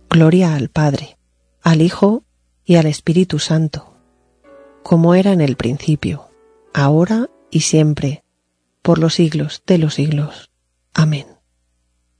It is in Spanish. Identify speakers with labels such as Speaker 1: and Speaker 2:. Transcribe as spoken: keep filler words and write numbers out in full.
Speaker 1: Gloria al Padre, al Hijo y al Espíritu Santo, como era en el principio, ahora y siempre, por los siglos de los siglos. Amén.